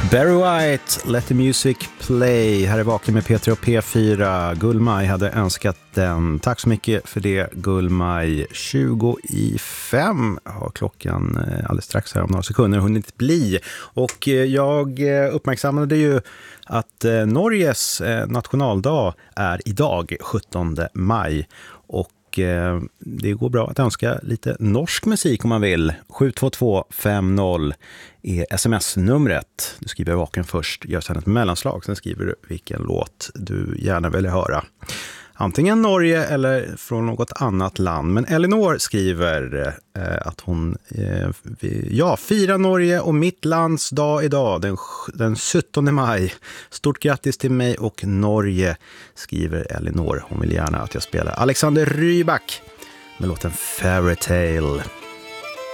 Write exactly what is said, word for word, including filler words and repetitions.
Barry White, Let the Music Play. Här är Vaken med Peter och P fyra. Gullmaj hade önskat den. Tack så mycket för det, Gullmaj. tjugo i fem har klockan alldeles strax här om några sekunder hunnit bli. Och jag uppmärksammade ju att Norges nationaldag är idag, sjuttonde maj. Och det går bra att önska lite norsk musik om man vill. sju två två fem noll är sms-numret. Du skriver Vaken först, gör sedan ett mellanslag, sen skriver du vilken låt du gärna vill höra. Antingen Norge eller från något annat land. Men Elinor skriver eh, att hon eh, ja, firar Norge och mitt lands dag idag, den, den sjuttonde maj. Stort grattis till mig och Norge, skriver Elinor. Hon vill gärna att jag spelar Alexander Rybak med låten Fairy Tale.